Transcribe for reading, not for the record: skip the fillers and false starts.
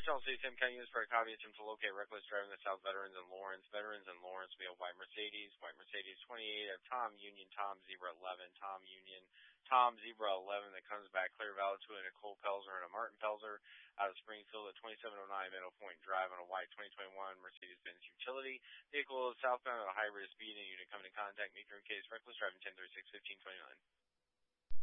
Charles City, Tim County Units for a copy attempt to locate reckless driving the South Veterans and Lawrence. Veterans and Lawrence will be a white Mercedes 28 of Tom Union, Tom Zebra 11, Tom Zebra 11 that comes back Clear Valley to a Nicole Pelzer and a Martin Pelzer out of Springfield at 2709 Middle Point Drive on a white 2021 Mercedes-Benz Utility. Vehicle is southbound at a high rate of speed and unit coming in contact. Meter in case reckless driving 1036-1529.